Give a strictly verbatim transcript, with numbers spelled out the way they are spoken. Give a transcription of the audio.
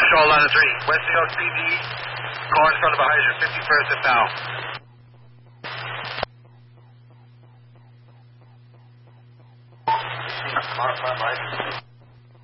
Control line of three. Westinghouse P D. Car in front of a hydrant. fifty-first and now. Car in front of a hydrant.